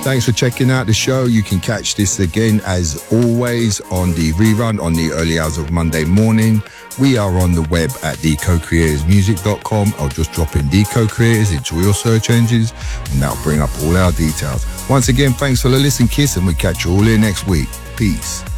Thanks for checking out the show. You can catch this again, as always, on the rerun on the early hours of Monday morning. We are on the web at thecocreatorsmusic.com, or just drop in The Co-Creators into your search engines and that'll bring up all our details. Once again, thanks for the listen, Kiss, and we'll catch you all here next week. Peace.